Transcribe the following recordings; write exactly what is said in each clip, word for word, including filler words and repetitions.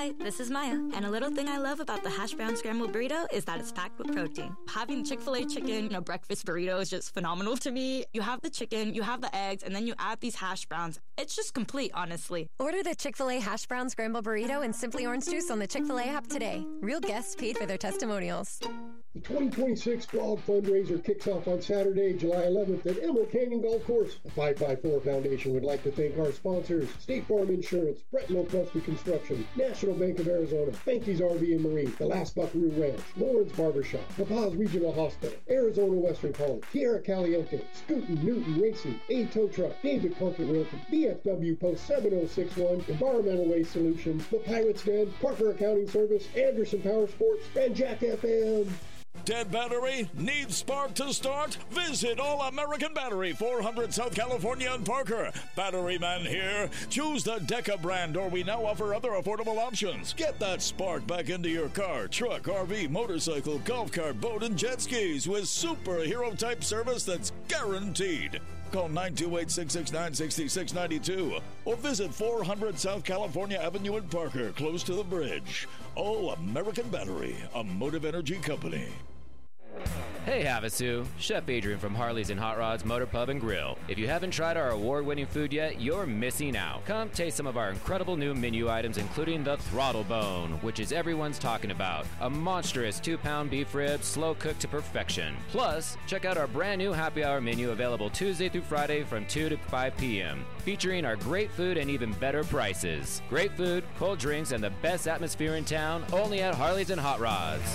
Hi, this is Maya, and a little thing I love about the hash brown scrambled burrito is that it's packed with protein. Having Chick-fil-A chicken in a breakfast burrito is just phenomenal to me. You have the chicken, you have the eggs, and then you add these hash browns. It's just complete, honestly. Order the Chick-fil-A hash brown scrambled burrito and Simply Orange Juice on the Chick-fil-A app today. Real guests paid for their testimonials. The twenty twenty-six Blog Fundraiser kicks off on Saturday, July eleventh at Emerald Canyon Golf Course. The five five four Foundation would like to thank our sponsors: State Farm Insurance, Bretton Presby Construction, National Bank of Arizona, Banky's R V and Marine, The Last Buckaroo Ranch, Lawrence Barbershop, Papa's Regional Hospital, Arizona Western College, Tierra Caliente, Scootin' Newton Racing, A Tow Truck, David Plunkett Realty, B F W Post seven oh six one, Environmental Waste Solutions, The Pirates Den, Parker Accounting Service, Anderson Power Sports, and Jack F M. Dead battery? Needs spark to start? Visit All American Battery, four hundred South California and Parker. Battery man here. Choose the Deca brand, or we now offer other affordable options. Get that spark back into your car, truck, R V, motorcycle, golf cart, boat, and jet skis with superhero-type service that's guaranteed. Call nine two eight, six six nine, six six nine two or visit four hundred South California Avenue in Parker, close to the bridge. All American Battery, a Motive Energy company. Hey Havasu, Chef Adrian from Harley's and Hot Rods Motor Pub and Grill. If you haven't tried our award-winning food yet, you're missing out. Come taste some of our incredible new menu items, including the Throttle Bone, which is everyone's talking about. A monstrous two-pound beef rib, slow cooked to perfection. Plus, check out our brand new happy hour menu available Tuesday through Friday from two to five p.m., featuring our great food and even better prices. Great food, cold drinks, and the best atmosphere in town, only at Harley's and Hot Rods.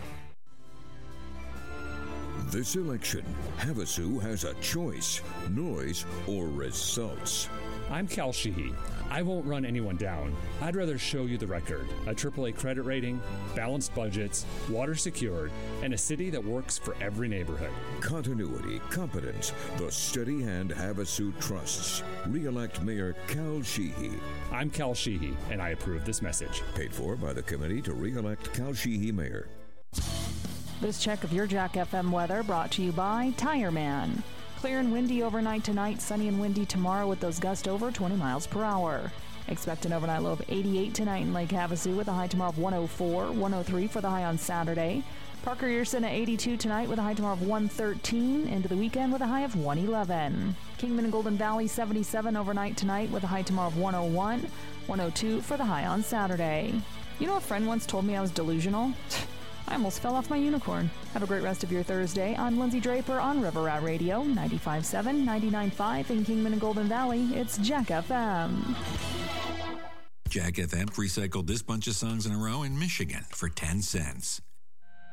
This election, Havasu has a choice: noise or results. I'm Cal Sheehy. I won't run anyone down. I'd rather show you the record: a triple A credit rating, balanced budgets, water secured, and a city that works for every neighborhood. Continuity, competence, the steady hand Havasu trusts. Re-elect Mayor Cal Sheehy. I'm Cal Sheehy, and I approve this message. Paid for by the committee to re-elect Cal Sheehy mayor. This check of your Jack F M weather brought to you by Tire Man. Clear and windy overnight tonight, sunny and windy tomorrow with those gusts over twenty miles per hour. Expect an overnight low of eighty-eight tonight in Lake Havasu with a high tomorrow of one oh four, one oh three for the high on Saturday. Parker Yerson at eighty-two tonight with a high tomorrow of one thirteen, into the weekend with a high of one eleven. Kingman and Golden Valley seventy-seven overnight tonight with a high tomorrow of one oh one, one oh two for the high on Saturday. You know, a friend once told me I was delusional. I almost fell off my unicorn. Have a great rest of your Thursday. I'm Lindsay Draper on River Rat Radio, ninety-five point seven, ninety-nine point five in Kingman and Golden Valley. It's Jack F M. Jack F M recycled this bunch of songs in a row in Michigan for ten cents.